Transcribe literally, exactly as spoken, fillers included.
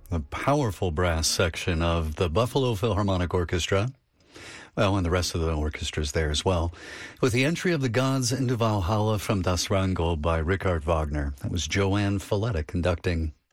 The powerful brass section of the Buffalo Philharmonic Orchestra. Well, and the rest of the orchestra's there as well. With the entry of the gods into Valhalla from Das Rheingold by Richard Wagner. That was Joanne Falletta conducting.